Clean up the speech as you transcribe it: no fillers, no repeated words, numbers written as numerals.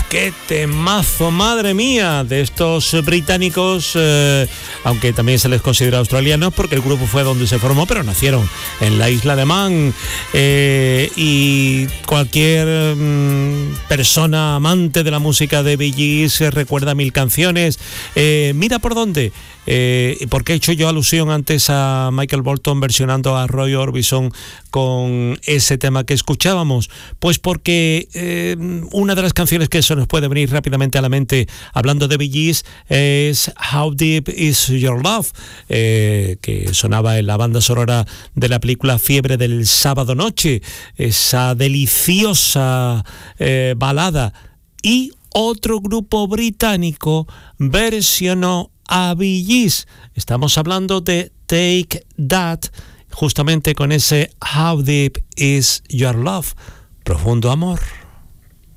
qué temazo, madre mía, de estos británicos, aunque también se les considera australianos porque el grupo fue donde se formó, pero nacieron en la isla de Man, y cualquier persona amante de la música de Bee Gees recuerda mil canciones. Mira por dónde. ¿Por qué he hecho yo alusión antes a Michael Bolton versionando a Roy Orbison con ese tema que escuchábamos? Pues porque una de las canciones que eso nos puede venir rápidamente a la mente hablando de Bee Gees es How Deep Is Your Love, que sonaba en la banda sonora de la película Fiebre del sábado noche, esa deliciosa balada. Y otro grupo británico versionó a Bee Gees. Estamos hablando de Take That, justamente con ese How Deep Is Your Love, profundo amor.